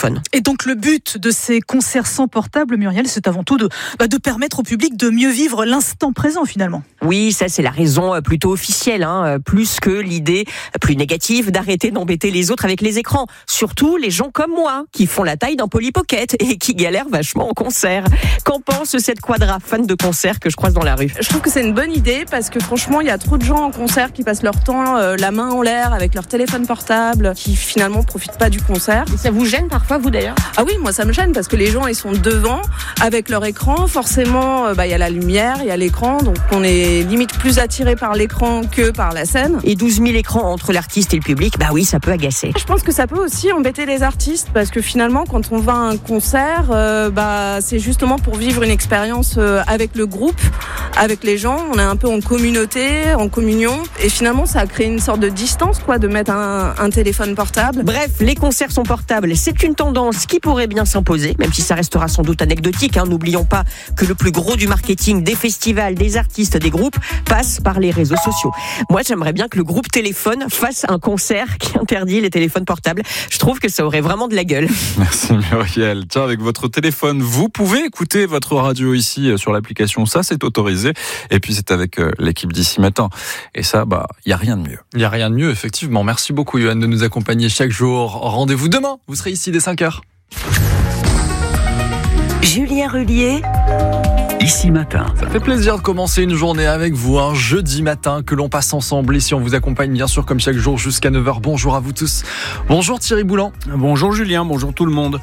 téléphone. Et donc le but de ces concerts sans portable, Muriel, c'est avant tout de permettre au public de mieux vivre l'instant présent finalement. Oui, ça c'est la raison plutôt officielle, plus que l'idée plus négative d'arrêter d'embêter les autres avec les écrans. Surtout les gens comme moi, qui font la taille d'un Polly Pocket et qui galèrent vachement en concert. Qu'en pense cette quadra fan de concert que je croise dans la rue ? Je trouve que c'est une bonne idée parce que franchement, il y a trop de gens en concert qui passent leur temps la main en l'air avec leur téléphone portable, qui finalement profitent pas du concert. Et ça vous gêne parfois, vous d'ailleurs ? Ah oui, moi ça me gêne parce que les gens ils sont devant avec leur écran. Forcément, il y a la lumière, il y a l'écran, donc on est limite plus attiré par l'écran que par la scène. Et 12 000 écrans entre l'artiste et le public, oui, ça peut agacer. Je pense que ça peut aussi embêter les artistes parce que finalement, quand on va à un concert, c'est justement pour vivre une expérience avec le groupe, avec les gens. On est un peu en communauté, en communion, et finalement, ça a créé une sorte de distance, de mettre un téléphone portable. Bref, les concerts sont portables. C'est une tendance qui pourrait bien s'imposer, même si ça restera sans doute anecdotique. N'oublions pas que le plus gros du marketing des festivals, des artistes, des groupes passe par les réseaux sociaux. Moi, j'aimerais bien que le groupe Téléphone fasse un concert qui interdit les téléphones portables. Je trouve que ça aurait vraiment de la gueule. Merci Muriel. Tiens, avec votre téléphone, vous pouvez écouter votre radio ici sur l'application. Ça, c'est autorisé. Et puis, c'est avec l'équipe d'Ici Matin. Et ça, il n'y a rien de mieux. Il n'y a rien de mieux, effectivement. Merci beaucoup, Yoann, de nous accompagner chaque jour. Rendez-vous demain. Vous serez ici dès 5h. Julien Rullier. Ici Matin. Ça fait plaisir de commencer une journée avec vous, un jeudi matin que l'on passe ensemble. Ici, on vous accompagne bien sûr comme chaque jour jusqu'à 9h. Bonjour à vous tous. Bonjour Thierry Boulan. Bonjour Julien, bonjour tout le monde.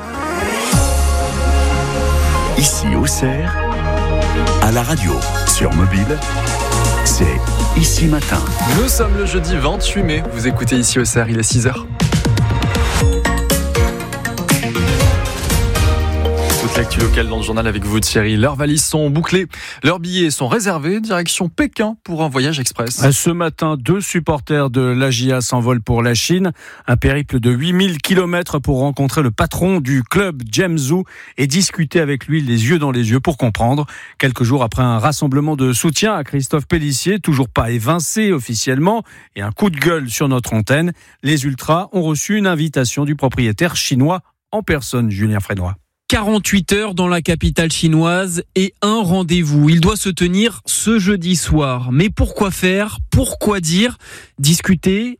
Ici Auxerre, à la radio, sur mobile, c'est Ici Matin. Nous sommes le jeudi 28 mai. Vous écoutez Ici Auxerre, il est 6h. L'actu locale dans le journal avec vous Thierry. Leurs valises sont bouclées, leurs billets sont réservés, direction Pékin pour un voyage express. Ce matin, 2 supporters de l'AJA s'envolent pour la Chine. Un périple de 8000 km pour rencontrer le patron du club James Zhu et discuter avec lui les yeux dans les yeux pour comprendre. Quelques jours après un rassemblement de soutien à Christophe Pélissier, toujours pas évincé officiellement, et un coup de gueule sur notre antenne, les Ultras ont reçu une invitation du propriétaire chinois en personne, Julien Frénois. 48 heures dans la capitale chinoise et un rendez-vous. Il doit se tenir ce jeudi soir. Mais pourquoi faire ? Pourquoi dire ? Discuter ?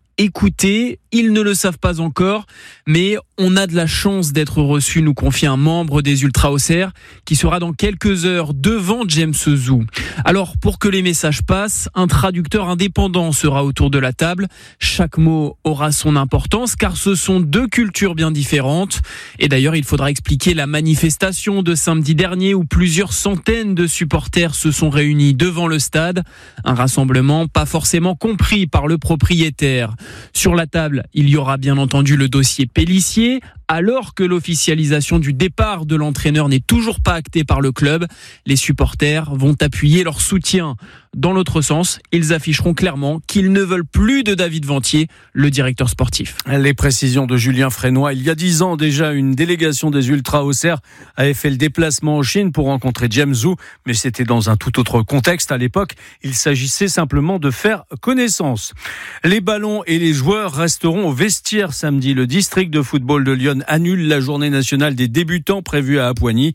Écoutez, ils ne le savent pas encore, mais on a de la chance d'être reçu, nous confie un membre des Ultras Auxerre, qui sera dans quelques heures devant James Zhu. Alors, pour que les messages passent, un traducteur indépendant sera autour de la table. Chaque mot aura son importance, car ce sont 2 cultures bien différentes. Et d'ailleurs, il faudra expliquer la manifestation de samedi dernier, où plusieurs centaines de supporters se sont réunis devant le stade. Un rassemblement pas forcément compris par le propriétaire. Sur la table, il y aura bien entendu le dossier Pélissier, alors que l'officialisation du départ de l'entraîneur n'est toujours pas actée par le club. Les supporters vont appuyer leur soutien. Dans l'autre sens, ils afficheront clairement qu'ils ne veulent plus de David Ventier, le directeur sportif. Les précisions de Julien Frénois. Il y a 10 ans déjà, une délégation des Ultras Auxerre avait fait le déplacement en Chine pour rencontrer James Zhu, mais c'était dans un tout autre contexte. À l'époque, il s'agissait simplement de faire connaissance. Les ballons et les joueurs resteront au vestiaire samedi. Le district de football de Lyon annule la journée nationale des débutants prévue à Appoigny.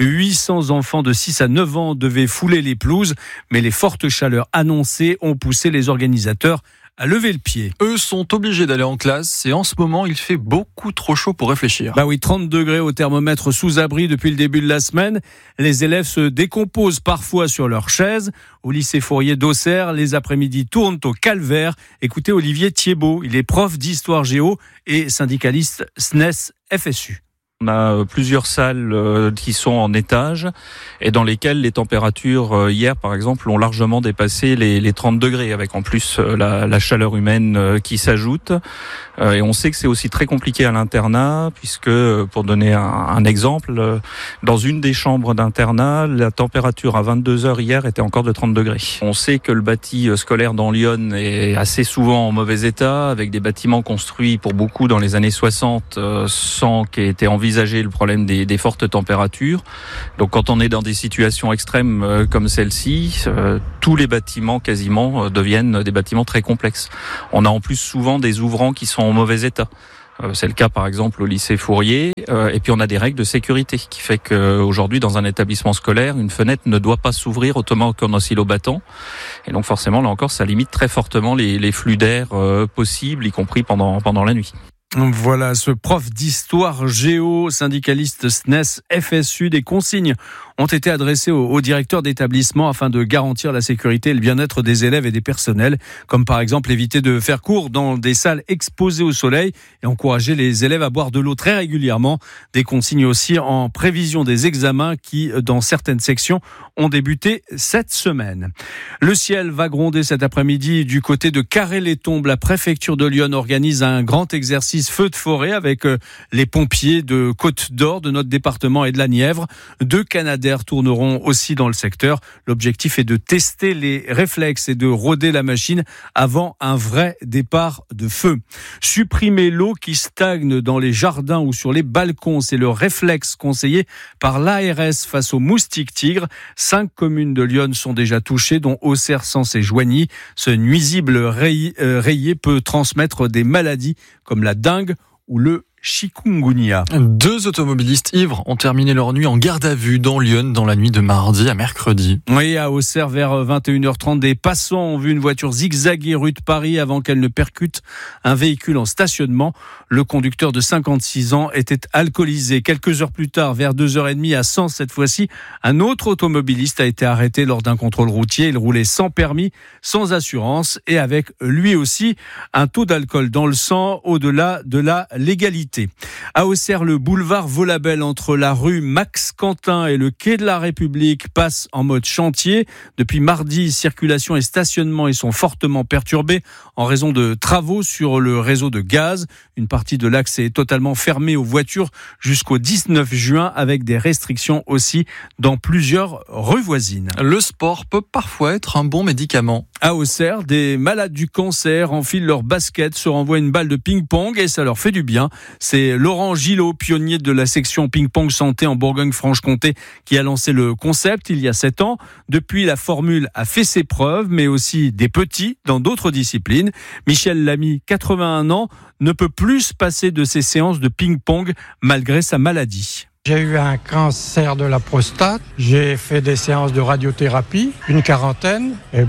800 enfants de 6 à 9 ans devaient fouler les pelouses, mais les fortes chaleurs annoncées ont poussé les organisateurs à lever le pied. Eux sont obligés d'aller en classe et en ce moment, il fait beaucoup trop chaud pour réfléchir. 30 degrés au thermomètre sous abri depuis le début de la semaine. Les élèves se décomposent parfois sur leurs chaises. Au lycée Fourier d'Auxerre, les après-midi tournent au calvaire. Écoutez Olivier Thiebaud, il est prof d'histoire géo et syndicaliste SNES FSU. On a plusieurs salles qui sont en étage et dans lesquelles les températures hier par exemple ont largement dépassé les 30 degrés avec en plus la chaleur humaine qui s'ajoute. Et on sait que c'est aussi très compliqué à l'internat puisque, pour donner un exemple, dans une des chambres d'internat, la température à 22h hier était encore de 30 degrés. On sait que le bâti scolaire dans Lyon est assez souvent en mauvais état, avec des bâtiments construits pour beaucoup dans les années 60 sans qu'ait été envisagé le problème des fortes températures. Donc quand on est dans des situations extrêmes comme celle-ci, tous les bâtiments quasiment deviennent des bâtiments très complexes. On a en plus souvent des ouvrants qui sont en mauvais état. C'est le cas par exemple au lycée Fourier. Et puis on a des règles de sécurité qui fait qu'aujourd'hui dans un établissement scolaire, une fenêtre ne doit pas s'ouvrir autrement qu'en oscillobattant. Et donc forcément là encore ça limite très fortement les flux d'air possibles, y compris pendant la nuit. Voilà, ce prof d'histoire géo, syndicaliste SNES FSU, des consignes ont été adressées au directeur d'établissement afin de garantir la sécurité et le bien-être des élèves et des personnels, comme par exemple éviter de faire cours dans des salles exposées au soleil et encourager les élèves à boire de l'eau très régulièrement. Des consignes aussi en prévision des examens qui, dans certaines sections, ont débuté cette semaine. Le ciel va gronder cet après-midi du côté de Carré-les-Tombes. La préfecture de Lyon organise un grand exercice feu de forêt avec les pompiers de Côte d'Or, de notre département et de la Nièvre. 2 Canadair tourneront aussi dans le secteur. L'objectif est de tester les réflexes et de roder la machine avant un vrai départ de feu. Supprimer l'eau qui stagne dans les jardins ou sur les balcons, c'est le réflexe conseillé par l'ARS face aux moustiques tigres. 5 communes de Lyon sont déjà touchées, dont Auxerre, Sens et Joigny. Ce nuisible rayé peut transmettre des maladies comme la dengue ou le chikungunya. 2 automobilistes ivres ont terminé leur nuit en garde à vue dans Lyon dans la nuit de mardi à mercredi. Oui, à Auxerre, vers 21h30, des passants ont vu une voiture zigzaguer rue de Paris avant qu'elle ne percute un véhicule en stationnement. Le conducteur de 56 ans était alcoolisé. Quelques heures plus tard, vers 2h30 à Sens, cette fois-ci, un autre automobiliste a été arrêté lors d'un contrôle routier. Il roulait sans permis, sans assurance et avec lui aussi un taux d'alcool dans le sang au-delà de la légalité. À Auxerre, le boulevard Vaulabelle entre la rue Max Quentin et le quai de la République passe en mode chantier. Depuis mardi, circulation et stationnement y sont fortement perturbés en raison de travaux sur le réseau de gaz. Une partie de l'axe est totalement fermée aux voitures jusqu'au 19 juin avec des restrictions aussi dans plusieurs rues voisines. Le sport peut parfois être un bon médicament. À Auxerre, des malades du cancer enfilent leurs baskets, se renvoient une balle de ping-pong et ça leur fait du bien. C'est Laurent Gillot, pionnier de la section ping-pong santé en Bourgogne-Franche-Comté, qui a lancé le concept il y a 7 ans. Depuis, la formule a fait ses preuves, mais aussi des petits dans d'autres disciplines. Michel Lamy, 81 ans, ne peut plus se passer de ses séances de ping-pong malgré sa maladie. J'ai eu un cancer de la prostate, j'ai fait des séances de radiothérapie, une 40aine. Et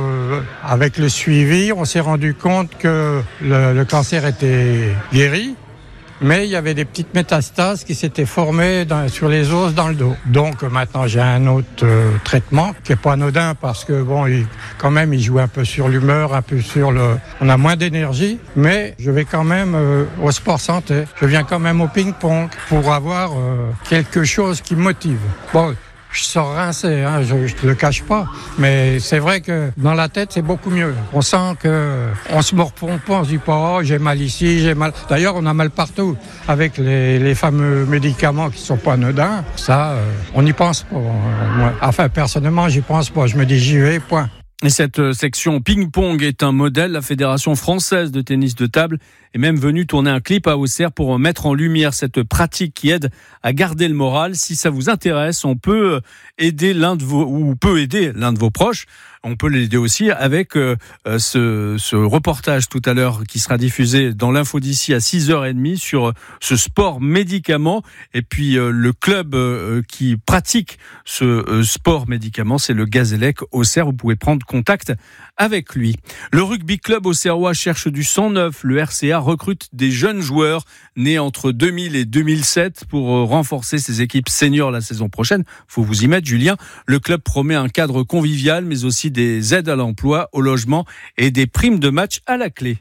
avec le suivi, on s'est rendu compte que le cancer était guéri. Mais il y avait des petites métastases qui s'étaient formées sur les os dans le dos. Donc maintenant j'ai un autre traitement qui est pas anodin parce que il joue un peu sur l'humeur, un peu on a moins d'énergie, mais je vais quand même au sport santé. Je viens quand même au ping-pong pour avoir quelque chose qui me motive. Je sors rincé, je le cache pas, mais c'est vrai que dans la tête c'est beaucoup mieux. On sent que on se morfond pas, on se dit pas j'ai mal ici, j'ai mal. D'ailleurs on a mal partout avec les fameux médicaments qui sont pas anodins. Ça, on n'y pense pas. Moi, personnellement j'y pense pas. Je me dis j'y vais, point. Et cette section ping-pong est un modèle. La Fédération française de tennis de table est même venue tourner un clip à Auxerre pour mettre en lumière cette pratique qui aide à garder le moral. Si ça vous intéresse, on peut aider l'un de vos proches. On peut l'aider aussi avec ce reportage tout à l'heure qui sera diffusé dans l'info d'ici à 6h30 sur ce sport médicament. Et puis le club qui pratique ce sport médicament, c'est le Gazélec Auxerre. Vous pouvez prendre contact avec lui. Le rugby club auxerrois cherche du sang neuf. Le RCA recrute des jeunes joueurs nés entre 2000 et 2007 pour renforcer ses équipes seniors la saison prochaine. Faut vous y mettre, Julien. Le club promet un cadre convivial, mais aussi des aides à l'emploi, au logement et des primes de match à la clé.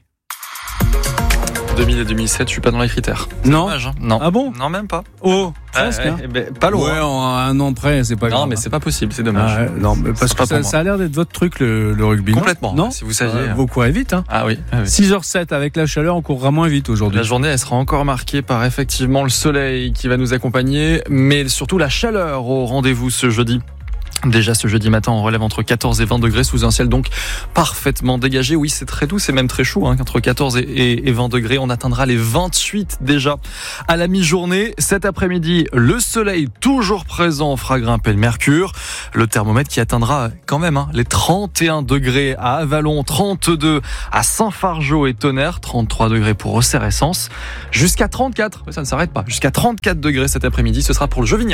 2000 et 2007, je suis pas dans les critères. Non. Dommage, hein. Non. Ah bon? Non, même pas. Oh, presque. Pas loin. Ouais, en un an près, c'est pas grave. Non, mais c'est pas possible, c'est dommage. Ah, non, mais parce que ça a l'air d'être votre truc, le rugby. Complètement. Non, si vous saviez. Vous courez vite, hein. Ah oui. 6h07, avec la chaleur, on courra moins vite aujourd'hui. La journée, elle sera encore marquée par effectivement le soleil qui va nous accompagner, mais surtout la chaleur au rendez-vous ce jeudi. Déjà ce jeudi matin, on relève entre 14 et 20 degrés sous un ciel donc parfaitement dégagé. Oui, c'est très doux, c'est même très chaud, entre 14 et 20 degrés. On atteindra les 28 déjà à la mi-journée. Cet après-midi, le soleil toujours présent fera grimper le mercure. Le thermomètre qui atteindra quand même les 31 degrés à Avallon, 32 à Saint-Fargeau et Tonnerre, 33 degrés pour Auxerre et Sens, jusqu'à 34, ça ne s'arrête pas, jusqu'à 34 degrés cet après-midi, ce sera pour le Jeuvinien.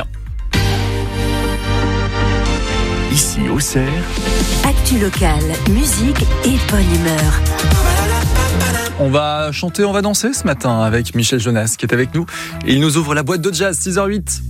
Ici Auxerre, actu locale, musique et bonne humeur. On va chanter, on va danser ce matin avec Michel Jonas qui est avec nous. Et il nous ouvre la boîte de jazz, 6h08.